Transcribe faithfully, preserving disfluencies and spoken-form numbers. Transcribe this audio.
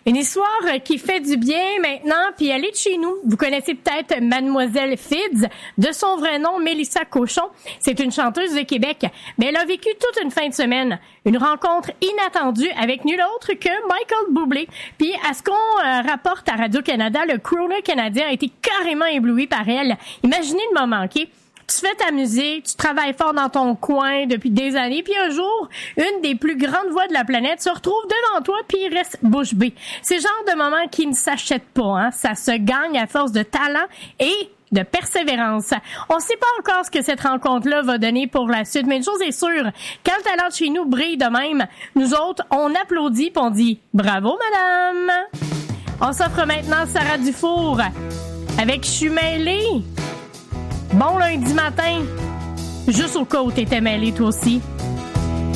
Une histoire qui fait du bien maintenant, puis elle est de chez nous. Vous connaissez peut-être Mademoiselle Fids, de son vrai nom Mélissa Cochon. C'est une chanteuse de Québec, mais elle a vécu toute une fin de semaine. Une rencontre inattendue avec nul autre que Michael Bublé. Puis à ce qu'on euh, rapporte à Radio-Canada, le crooner canadien a été carrément ébloui par elle. Imaginez le moment, OK? Tu fais ta musique, tu travailles fort dans ton coin depuis des années, puis un jour, une des plus grandes voix de la planète se retrouve devant toi, puis il reste bouche bée. C'est le genre de moment qui ne s'achète pas, hein. Ça se gagne à force de talent et de persévérance. On sait pas encore ce que cette rencontre-là va donner pour la suite, mais une chose est sûre, quand le talent de chez nous brille de même, nous autres, on applaudit pis on dit « Bravo, madame! » On s'offre maintenant Sarah Dufour avec « Je suis mêlée ». Bon lundi matin, juste au cas où t'étais mêlé toi aussi.